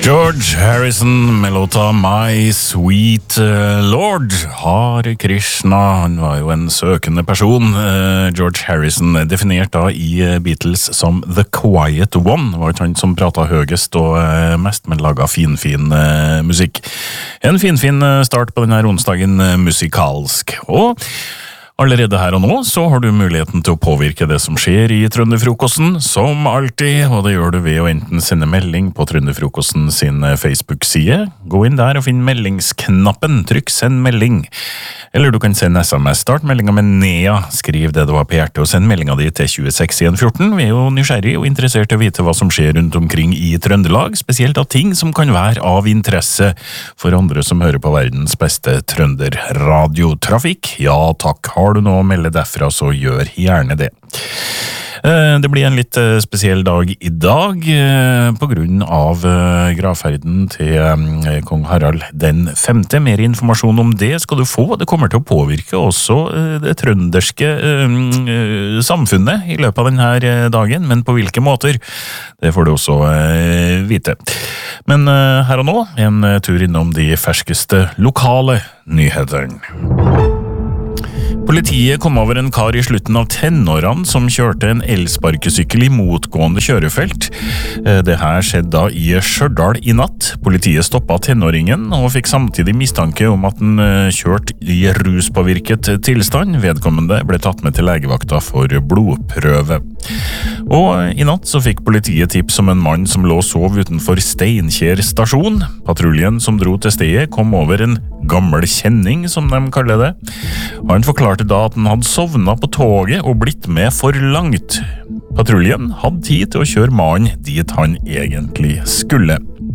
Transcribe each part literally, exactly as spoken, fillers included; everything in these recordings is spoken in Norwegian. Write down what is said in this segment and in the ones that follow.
George Harrison med låta My Sweet Lord. Hare Krishna, han var jo en søkende person. George Harrison, definert da i Beatles som The Quiet One, var ikke han som pratet høyest og mest, men laget fin-fin musikk. En fin-fin start på denne onsdagen musikalsk. Og allerede her og nå så har du muligheten til å påvirke det som skjer i Trønderfrokosten, som alltid, og det gjør du ved å enten sende melding på Trønderfrokosten sin Facebook-side. Gå inn der og finn meldingsknappen, trykk send melding. Eller du kan sende S M S, start meldingen med Nea, skriv det du har på hjertet og send meldingen din til tjueseks en fjorten. Vi er jo nysgjerrig og interessert i å vite hva som skjer rundt omkring i Trøndelag, spesielt av ting som kan være av interesse for andre som hører på verdens beste trønderradiotrafikk. Ja takk, har du noe å melde derfra, så gjør gjerne det. Det blir en litt spesiell dag i dag på grunn av gravferden til kong Harald den femte. Mer informasjon om det skal du få. Det kommer til å påvirke også det trønderske samfunnet i løpet av denne dagen, men på hvilke måter, det får du også vite. Men her og nå, en tur innom de ferskeste lokale nyhetene. Politiet kom over en kar i slutten av tenårene som kjørte en elsparkesykkel i motgående kjørefelt. Det her skjedde da i Stjørdal i natt. Politiet stoppet tenåringen og fikk samtidig mistanke om at den kjørte i ruspåvirket tilstand. Vedkommende ble tatt med til legevakta for blodprøve. Og i natt så fikk politiet tips om en mann som lå og sov utenfor Steinkjer stasjon. Patruljen som dro til stedet kom over en gammel kjenning, som de kaller det. Han forklarte da at han hadde sovnet på toget og blitt med for langt. Patruljen hadde tid til å kjøre mannen dit han egentlig skulle.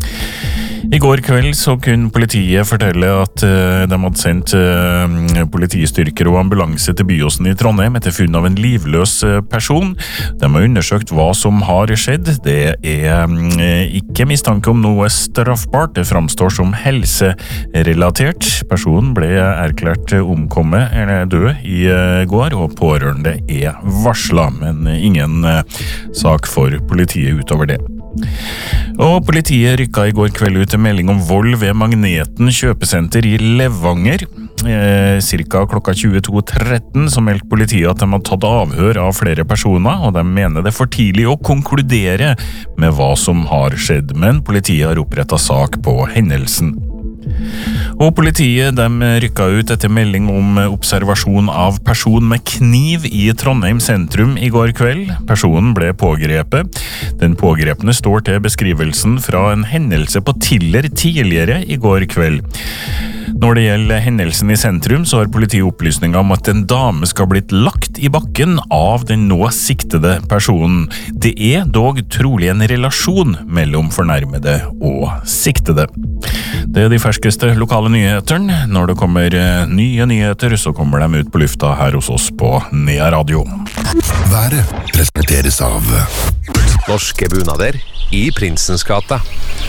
I går kveld så kunne politiet fortelle at de hadde sendt politistyrker og ambulanse til Byåsen i Trondheim etter funn av en livløs person. De har undersøkt hva som har skjedd. Det er ikke mistanke om noe straffbart. Det framstår som helserelatert. Personen ble erklært omkommet eller død i går, og pårørende er varslet, men ingen sak for politiet utover det. Og politiet rykket i går kveld ut en melding om vold ved Magneten kjøpesenter i Levanger. Eh, cirka klokka tjueto tretten så meldte politiet at de hadde tatt avhør av flere personer, og de mener det er for tidlig å konkludere med hva som har skjedd, men politiet har opprettet sak på hendelsen. Og politiet de rykket ut etter melding om observasjon av person med kniv i Trondheim sentrum i går kveld. Personen ble pågrepet. Den pågrepne står til beskrivelsen fra en hendelse på Tiller tidligere i går kveld. Når det gjelder hendelsen i sentrum, så har politiet opplysninger om at en dame skal ha blitt lagt i bakken av den nå siktede personen. Det er dog trolig en relasjon mellom fornærmede og siktede. Det er de ferskeste lokale nyhetene. Når det kommer nye nyheter, så kommer de ut på lufta her hos oss på Nea Radio. Været presenteres av Norske bunader i Prinsens gate.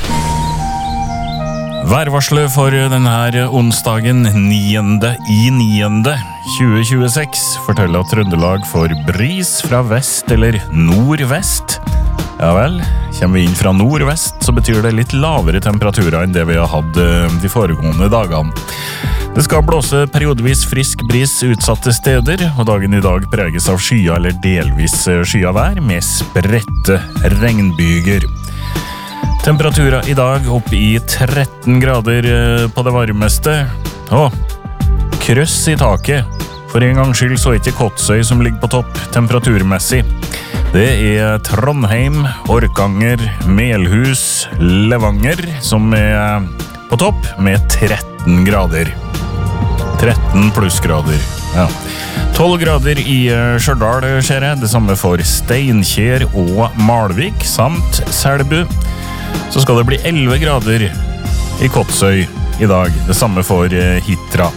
Værvarslet for denne onsdagen niende i niende tjue tjueseks forteller at Trøndelag får bris fra vest eller nordvest. Ja vel, kommer vi inn fra nordvest, så betyr det litt lavere temperaturer enn det vi har hatt de foregående dagene. Det skal blåse periodevis frisk bris utsatte steder, og dagen i dag preges av skya eller delvis skya vær med spredte regnbyger. Temperaturer i dag opp i tretten grader på det varmeste. Åh, krøss i taket. For en gang skyld så er ikke Kotsøy som ligger på topp temperaturmessig. Det er Trondheim, Orkanger, Melhus, Levanger som er på topp med tretten grader. tretten plussgrader. Ja. tolv grader i Stjørdal skjer det. Det samme for Steinkjer og Malvik samt Selbu. Så skal det bli elleve grader i Kotsøy i dag. Det samme for Hitra.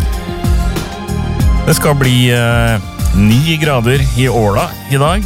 Det skal bli ni grader i Åla i dag.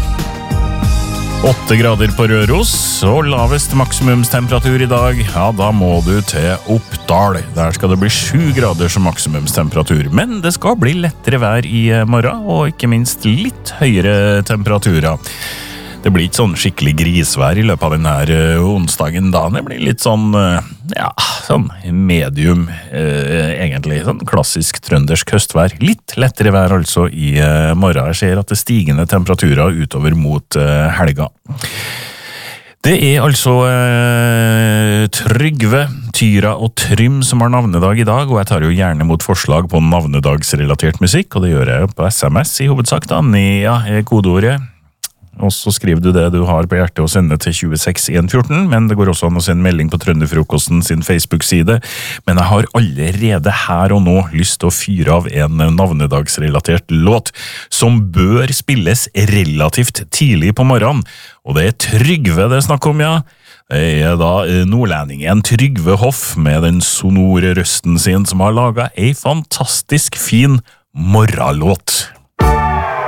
åtte grader på Røros, og lavest maksimumstemperatur i dag, ja, da må du til Oppdal. Der skal det bli sju grader som maksimumstemperatur, men det skal bli lettere vær i morgen, og ikke minst litt høyere temperaturer. Det blir ikke sånn skikkelig grisvær i løpet av denne uh, onsdagen da. Det blir litt sånn, uh, ja, sånn medium, uh, egentlig. Sånn klassisk trøndersk høstvær. Litt lettere vær altså i uh, morgen. Jeg ser at det er stigende temperaturer utover mot uh, helga. Det er altså uh, Trygve, Tyra og Trym som har navnedag i dag, og jeg tar jo gjerne mot forslag på navnedagsrelatert musikk, og det gjør jeg på S M S i hovedsak da. Nea er kodeordet. Og så skriver du det du har på hjertet og sender til tjueseks en fjorten, men det går også an å sende melding på Trønderfrokosten sin Facebook-side. Men jeg har allerede her og nå lyst til å fyre av en navnedagsrelatert låt som bør spilles relativt tidlig på morgenen. Og det er Trygve det er snakk om, ja. Det er da nordlendingen Trygve Hoff med den sonore røsten sin som har laget en fantastisk fin morgenlåt.